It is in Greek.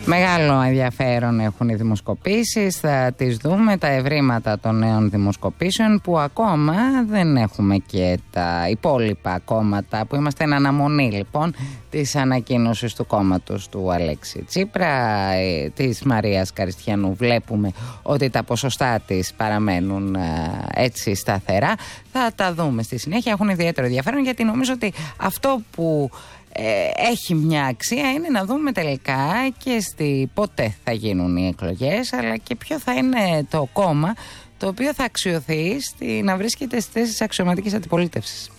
Μεγάλο ενδιαφέρον έχουν οι δημοσκοπήσεις, θα τις δούμε, τα ευρήματα των νέων δημοσκοπήσεων που ακόμα δεν έχουμε και τα υπόλοιπα κόμματα που είμαστε εν αναμονή λοιπόν της ανακοίνωσης του κόμματος του Αλέξη Τσίπρα, της Μαρίας Καριστιανού. Βλέπουμε ότι τα ποσοστά της παραμένουν έτσι σταθερά. Θα τα δούμε στη συνέχεια, έχουν ιδιαίτερο ενδιαφέρον γιατί νομίζω ότι αυτό που έχει μια αξία είναι να δούμε τελικά και πότε θα γίνουν οι εκλογές, αλλά και ποιο θα είναι το κόμμα το οποίο θα αξιωθεί να βρίσκεται στις αξιωματικής αντιπολίτευσης.